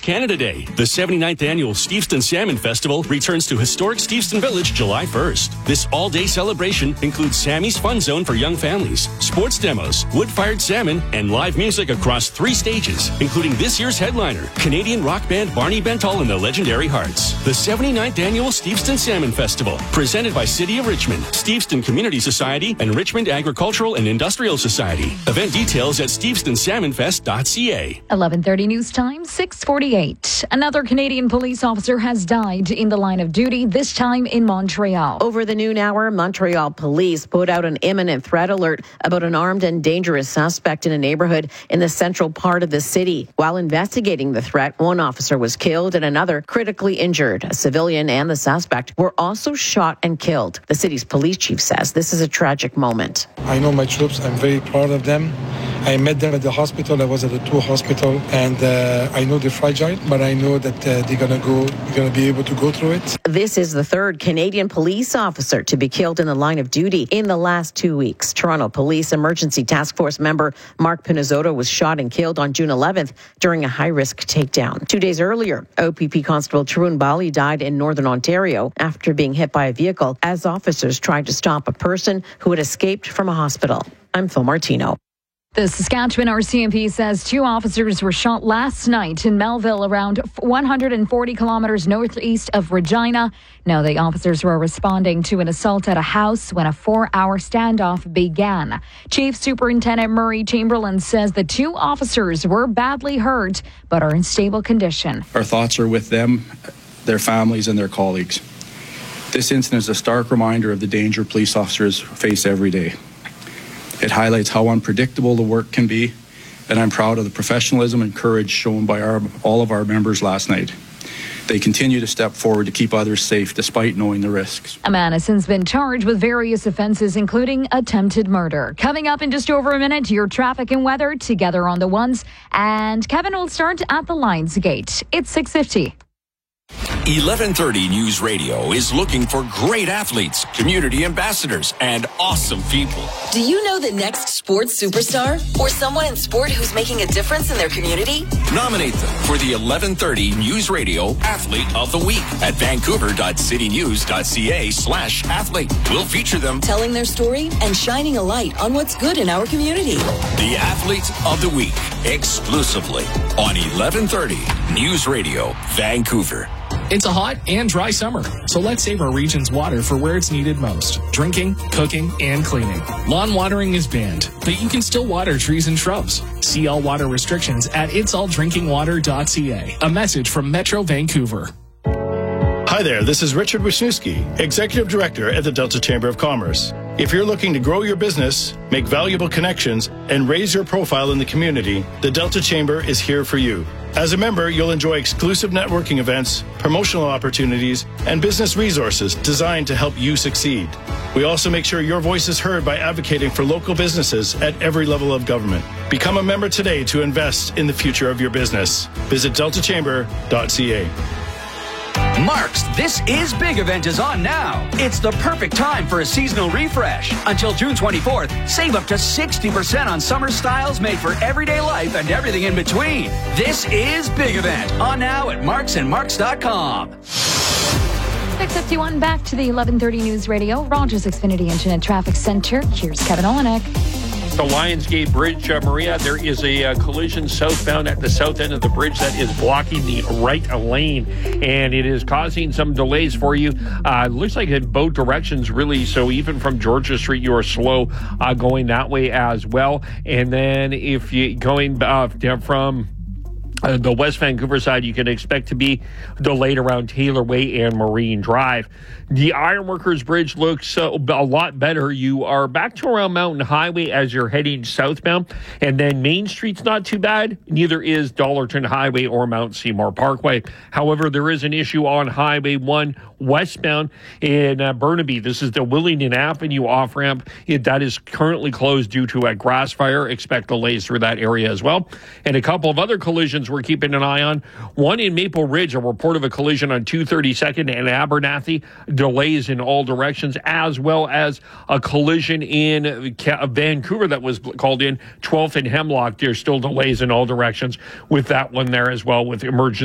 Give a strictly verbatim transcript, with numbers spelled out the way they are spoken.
Canada Day. The seventy-ninth Annual Steveston Salmon Festival returns to historic Steveston Village July first. This all-day celebration includes Sammy's Fun Zone for young families, sports demos, wood-fired salmon, and live music across three stages, including this year's headliner, Canadian rock band Barney Bentall and the Legendary Hearts. The seventy-ninth Annual Steveston Salmon Festival, presented by City of Richmond, Steveston Community Society, and Richmond Agricultural and Industrial Society. Event details at steveston salmon fest dot c a. eleven thirty news time, six forty-eight. Another Canadian police officer has died in the line of duty, this time in Montreal. Over the noon hour, Montreal police put out an imminent threat alert about an armed and dangerous suspect in a neighborhood in the central part of the city. While investigating the threat, one officer was killed and another critically injured. A civilian and the suspect were also shot and killed. The city's police chief says this is a tragic moment. I know my troops. I'm very proud of them. I met them at the hospital. I was at the two hospital, and uh, I know they're fragile, but I know that uh, they're gonna go. They're gonna be able to go through it. This is the third Canadian police officer to be killed in the line of duty in the last two weeks. Toronto Police Emergency Task Force member Mark Pinizzotto was shot and killed on June eleventh during a high-risk takedown. Two days earlier, O P P Constable Tarun Bali died in Northern Ontario after being hit by a vehicle as officers tried to stop a person who had escaped from a hospital. I'm Phil Martino. The Saskatchewan R C M P says two officers were shot last night in Melville, around one hundred forty kilometers northeast of Regina. Now, the officers were responding to an assault at a house when a four-hour standoff began. Chief Superintendent Murray Chamberlain says the two officers were badly hurt but are in stable condition. Our thoughts are with them, their families, and their colleagues. This incident is a stark reminder of the danger police officers face every day. It highlights how unpredictable the work can be, and I'm proud of the professionalism and courage shown by our, all of our members last night. They continue to step forward to keep others safe despite knowing the risks. A man has since been charged with various offenses, including attempted murder. Coming up in just over a minute, your traffic and weather together on the ones. And Kevin will start at the Lions Gate. It's six fifty. eleven thirty News Radio is looking for great athletes, community ambassadors, and awesome people. Do you know the next sports superstar or someone in sport who's making a difference in their community? Nominate them for the eleven thirty News Radio Athlete of the Week at vancouver.citynews.ca slash athlete. We'll feature them telling their story and shining a light on what's good in our community. The Athlete of the Week, exclusively on eleven thirty News Radio, Vancouver. It's a hot and dry summer, so let's save our region's water for where it's needed most. Drinking, cooking, and cleaning. Lawn watering is banned, but you can still water trees and shrubs. See all water restrictions at its all drinking water dot c a. A message from Metro Vancouver. Hi there, this is Richard Wisniewski, Executive Director at the Delta Chamber of Commerce. If you're looking to grow your business, make valuable connections, and raise your profile in the community, the Delta Chamber is here for you. As a member, you'll enjoy exclusive networking events, promotional opportunities, and business resources designed to help you succeed. We also make sure your voice is heard by advocating for local businesses at every level of government. Become a member today to invest in the future of your business. Visit delta chamber dot c a. Mark's This Is Big event is on now. It's the perfect time for a seasonal refresh. Until June twenty-fourth, save up to sixty percent on summer styles made for everyday life and everything in between. This Is Big event on now at marks and marks dot com. six fifty-one, back to the eleven thirty News Radio, Rogers Xfinity Internet Traffic Center. Here's Kevin Olenek. The Lionsgate Bridge, uh, Maria, there is a uh, collision southbound at the south end of the bridge that is blocking the right lane, and it is causing some delays for you. Uh, looks like in both directions, really, so even from Georgia Street, you are slow uh, going that way as well. And then if you're going uh, from Uh, the West Vancouver side, you can expect to be delayed around Taylor Way and Marine Drive. The Ironworkers Bridge looks uh, a lot better. You are back to around Mountain Highway as you're heading southbound. And then Main Street's not too bad. Neither is Dollarton Highway or Mount Seymour Parkway. However, there is an issue on Highway one westbound in uh, Burnaby. This is the Willingdon Avenue off-ramp. It, that is currently closed due to a grass fire. Expect delays through that area as well. And a couple of other collisions we're keeping an eye on. One in Maple Ridge, a report of a collision on two thirty-second and Abernathy. Delays in all directions, as well as a collision in Vancouver that was called in twelfth and Hemlock. There's still delays in all directions with that one there as well with emergency